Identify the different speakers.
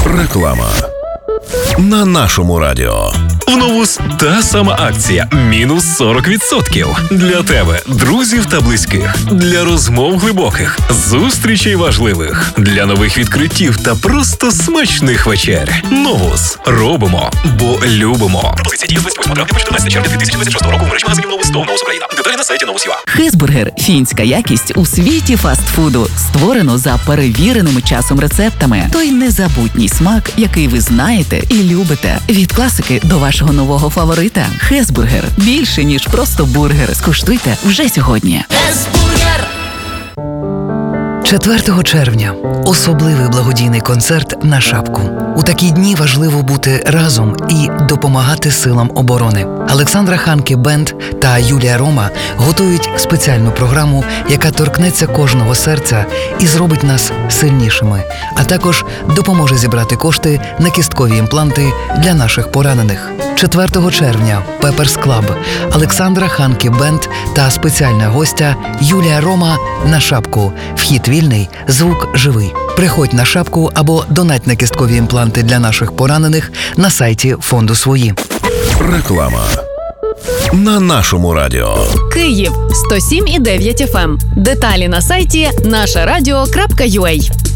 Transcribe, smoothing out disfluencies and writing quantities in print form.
Speaker 1: Реклама на нашому радіо.
Speaker 2: В Новус та сама акція мінус 40% для тебе, друзів та близьких, для розмов глибоких, зустрічей важливих, для нових відкриттів та просто смачних вечер. Новус робимо, бо любимо. Пропозиція діє з 28 травня по 14 червня 2026 року в мережі магазинів Новус та Новус Україна. Деталі на сайті Новус.ua.
Speaker 3: Хезбургер – фінська якість у світі фастфуду. Створено за перевіреними часом рецептами. Той незабутній смак, який ви знаєте і любите. Від класики до вашого нового фаворита. Хезбургер – більше, ніж просто бургер. Скуштуйте вже сьогодні.
Speaker 4: Хезбургер!
Speaker 5: 4 червня – особливий благодійний концерт на Шапку. У такі дні важливо бути разом і допомагати силам оборони. Олександра Ханке Бенд та Юлія Рома готують спеціальну програму, яка торкнеться кожного серця і зробить нас сильнішими, а також допоможе зібрати кошти на кісткові імпланти для наших поранених. 4 червня – Пеперс Клаб, Олександра Ханке Бенд та спеціальна гостя Юлія Рома на Шапку. Вхід вільний, звук живий. Приходь на Шапку або донать на кісткові імпланти для наших поранених на сайті фонду «Свої».
Speaker 1: Реклама на нашому радіо.
Speaker 6: Київ 107,9 FM. Деталі на сайті нашарадіо.ua.